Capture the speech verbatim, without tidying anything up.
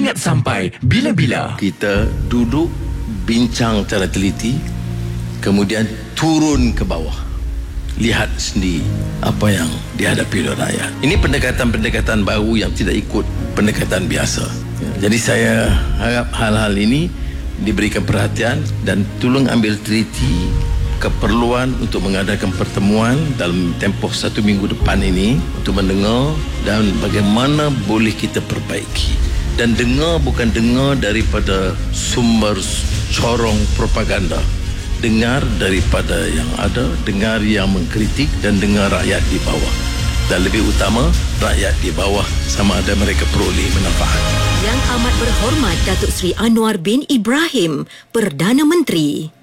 Ingat sampai bila-bila. Kita duduk, bincang secara teliti, kemudian turun ke bawah. Lihat sendiri apa yang dihadapi oleh rakyat. Ini pendekatan-pendekatan baru yang tidak ikut pendekatan biasa. Jadi saya harap hal-hal ini diberikan perhatian dan tolong ambil teliti keperluan untuk mengadakan pertemuan dalam tempoh satu minggu depan ini untuk mendengar dan bagaimana boleh kita perbaiki. Dan dengar bukan dengar daripada sumber corong propaganda. Dengar daripada yang ada, dengar yang mengkritik dan dengar rakyat di bawah. Dan lebih utama, rakyat di bawah sama ada mereka peroleh manfaat. Yang Amat Berhormat Datuk Seri Anwar bin Ibrahim, Perdana Menteri.